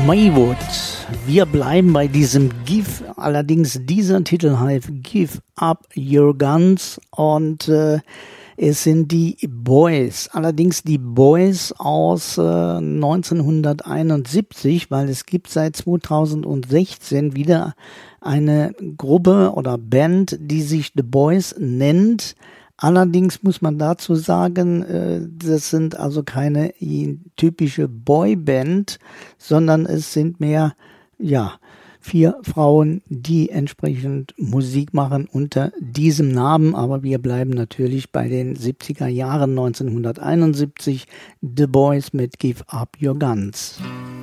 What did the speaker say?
Maywood. Wir bleiben bei diesem Give, allerdings dieser Titel heißt Give Up Your Guns und es sind die Boys, allerdings die Boys aus 1971, weil es gibt seit 2016 wieder eine Gruppe oder Band, die sich The Boys nennt. Allerdings muss man dazu sagen, das sind also keine typische Boyband, sondern es sind mehr, 4 Frauen, die entsprechend Musik machen unter diesem Namen. Aber wir bleiben natürlich bei den 70er Jahren 1971, The Boys mit Give Up Your Guns.